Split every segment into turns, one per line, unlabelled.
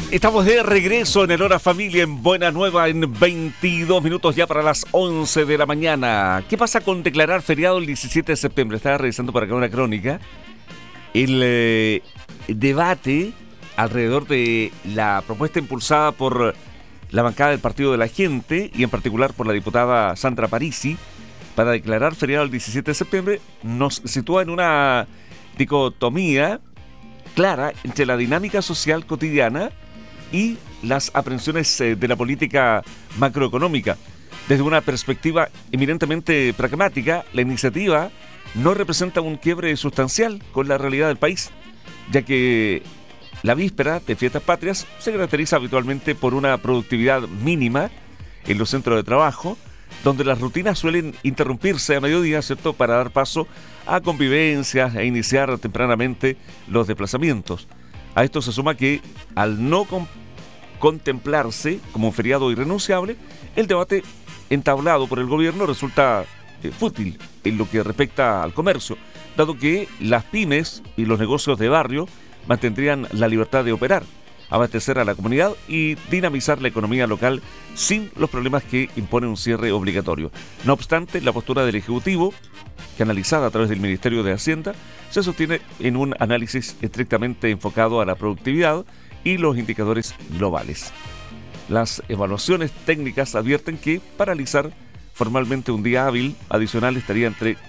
Estamos de regreso en el Hora Familia en Buena Nueva en 22 minutos ya para las 11 de la mañana. ¿Qué pasa con declarar feriado el 17 de septiembre? Estaba revisando por acá una crónica. El debate alrededor de la propuesta impulsada por la bancada del Partido de la Gente y en particular por la diputada Sandra Parisi para declarar feriado el 17 de septiembre nos sitúa en una dicotomía clara entre la dinámica social cotidiana y las aprensiones de la política macroeconómica. Desde una perspectiva eminentemente pragmática, la iniciativa no representa un quiebre sustancial con la realidad del país, ya que la víspera de fiestas patrias se caracteriza habitualmente por una productividad mínima en los centros de trabajo, donde las rutinas suelen interrumpirse a mediodía, ¿cierto?, para dar paso a convivencias e iniciar tempranamente los desplazamientos. A esto se suma que, al no contemplarse como un feriado irrenunciable, el debate entablado por el gobierno resulta fútil en lo que respecta al comercio, dado que las pymes y los negocios de barrio mantendrían la libertad de operar, abastecer a la comunidad y dinamizar la economía local sin los problemas que impone un cierre obligatorio. No obstante, la postura del Ejecutivo, canalizada a través del Ministerio de Hacienda, se sostiene en un análisis estrictamente enfocado a la productividad y los indicadores globales. Las evaluaciones técnicas advierten que paralizar formalmente un día hábil adicional estaría entre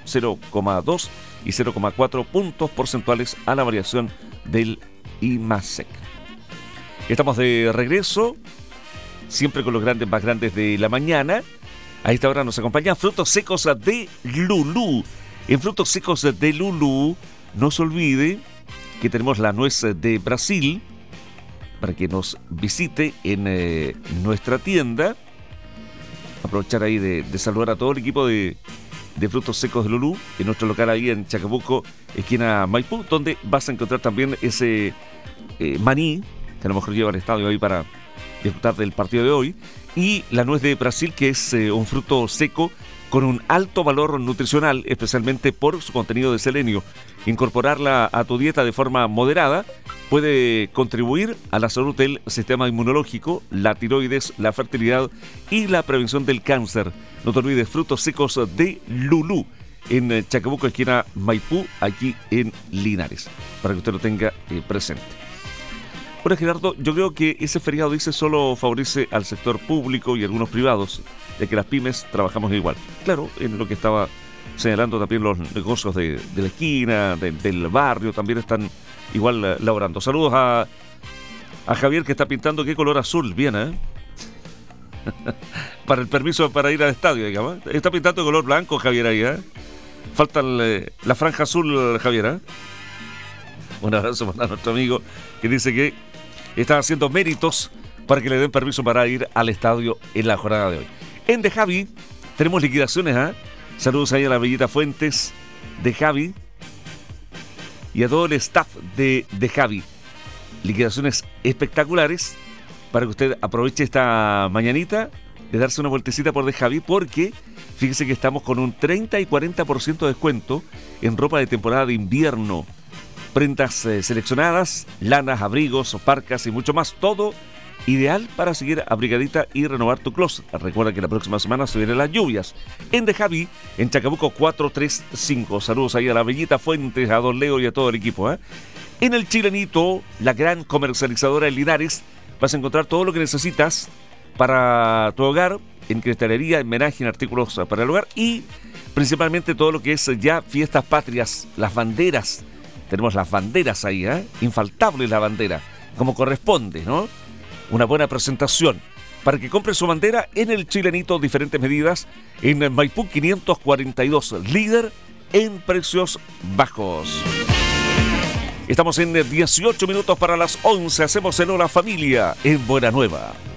0,2 y 0,4 puntos porcentuales a la variación del IMASEC. Estamos de regreso, siempre con los grandes más grandes de la mañana. A esta hora nos acompañan Frutos Secos de Lulú. En Frutos Secos de Lulú, no se olvide que tenemos la nuez de Brasil para que nos visite en nuestra tienda. Aprovechar ahí de saludar a todo el equipo de Frutos Secos de Lulú en nuestro local ahí en Chacabuco, esquina Maipú, donde vas a encontrar también ese maní que a lo mejor lleva al estadio ahí para disfrutar del partido de hoy, y la nuez de Brasil, que es un fruto seco con un alto valor nutricional, especialmente por su contenido de selenio. Incorporarla a tu dieta de forma moderada puede contribuir a la salud del sistema inmunológico, la tiroides, la fertilidad y la prevención del cáncer. No te olvides, Frutos Secos de Lulú en Chacabuco, esquina Maipú, aquí en Linares, para que usted lo tenga presente. Bueno, Gerardo, yo creo que ese feriado, dice, solo favorece al sector público y algunos privados, de que las pymes trabajamos igual. Claro, en lo que estaba señalando también los negocios de la esquina, del barrio, también están igual laborando. Saludos a Javier, que está pintando qué color azul, bien, para el permiso para ir al estadio, digamos. Está pintando color blanco, Javier, ahí, Falta la franja azul, Javier, Un abrazo para nuestro amigo que dice que está haciendo méritos para que le den permiso para ir al estadio en la jornada de hoy. En De Javi tenemos liquidaciones, Saludos ahí a la Bellita Fuentes de Javi y a todo el staff de Javi. Liquidaciones espectaculares para que usted aproveche esta mañanita de darse una vueltecita por De Javi, porque fíjese que estamos con un 30 y 40% de descuento en ropa de temporada de invierno. Prendas seleccionadas, lanas, abrigos, parcas y mucho más. Todo ideal para seguir abrigadita y renovar tu closet. Recuerda que la próxima semana se vienen las lluvias. En De Javi, en Chacabuco 435. Saludos ahí a la Bellita Fuentes, a Don Leo y a todo el equipo. En el Chilenito, la gran comercializadora de Linares, vas a encontrar todo lo que necesitas para tu hogar, en cristalería, en menaje, en artículos para el hogar y principalmente todo lo que es ya fiestas patrias, las banderas. Tenemos las banderas ahí, infaltable la bandera, como corresponde, ¿no? Una buena presentación para que compre su bandera en el Chilenito, diferentes medidas, en Maipú 542, líder en precios bajos. Estamos en 18 minutos para las 11, hacemos el Hola Familia en Buena Nueva.